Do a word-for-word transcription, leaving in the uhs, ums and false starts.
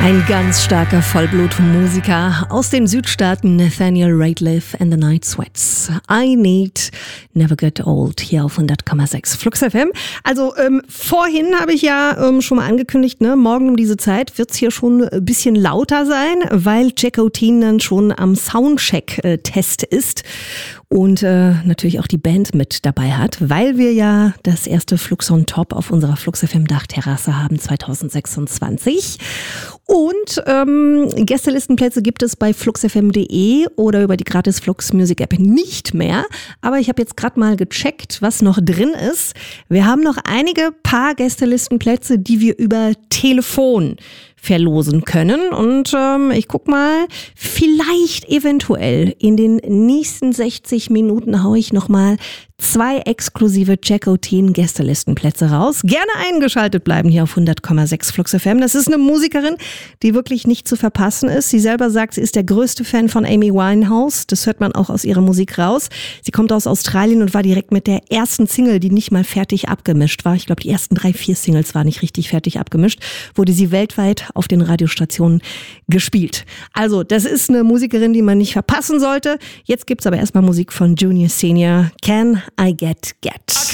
Ein ganz starker Vollblutmusiker aus den Südstaaten, Nathaniel Rateliff and the Night Sweats. I Need Never Get Old, hier auf hundert Komma sechs Flux F M. Also ähm, vorhin habe ich ja ähm, schon mal angekündigt, ne, morgen um diese Zeit wird es hier schon ein bisschen lauter sein, weil Jacko Teen dann schon am Soundcheck-Test ist und äh, natürlich auch die Band mit dabei hat, weil wir ja das erste Flux on Top auf unserer Flux F M Dachterrasse haben zwanzig sechsundzwanzig. Und ähm, Gästelistenplätze gibt es bei flux f m punkt de oder über die gratis Flux Music App nicht mehr. Aber ich habe jetzt gerade mal gecheckt, was noch drin ist. Wir haben noch einige paar Gästelistenplätze, die wir über Telefon verlosen können. Und ähm, ich guck mal, vielleicht eventuell in den nächsten sechzig Minuten haue ich nochmal zwei exklusive Jacko Teen Gästelistenplätze raus. Gerne eingeschaltet bleiben hier auf hundert Komma sechs Flux F M. Das ist eine Musikerin, die wirklich nicht zu verpassen ist. Sie selber sagt, sie ist der größte Fan von Amy Winehouse. Das hört man auch aus ihrer Musik raus. Sie kommt aus Australien und war direkt mit der ersten Single, die nicht mal fertig abgemischt war. Ich glaube, die ersten drei, vier Singles waren nicht richtig fertig abgemischt. Wurde sie weltweit auf den Radiostationen gespielt. Also, das ist eine Musikerin, die man nicht verpassen sollte. Jetzt gibt's aber erstmal Musik von Junior Senior. Can I Get Get?